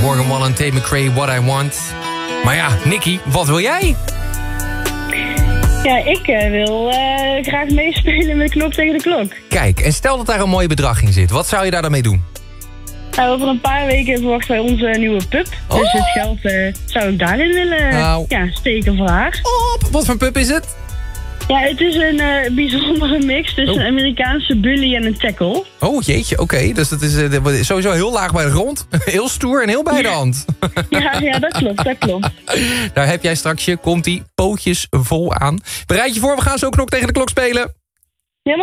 Morgan Wallen, Tate McRae, What I Want. Maar ja, Nicky, wat wil jij? Ja, ik wil graag meespelen met Klok tegen de Klok. Kijk, en stel dat daar een mooi bedrag in zit. Wat zou je daar dan mee doen? Nou, over een paar weken verwachten wij onze nieuwe pup. Dus het geld zou ik daarin willen steken voor haar. Wat voor pup is het? Ja, het is een bijzondere mix tussen een Amerikaanse bully en een tackle. Oh jeetje, oké. Dus dat is sowieso heel laag bij de grond. Heel stoer en heel bij de hand. Ja, dat klopt. Daar heb jij straks komt-ie pootjes vol aan. Bereid je voor, we gaan zo Knok tegen de Klok spelen.